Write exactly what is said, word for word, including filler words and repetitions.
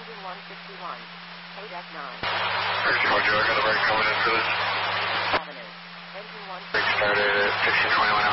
engine one sixty-one, eight F nine. Roger, I got a break coming in for this. Avenue, engine one Break started at fifteen twenty-one.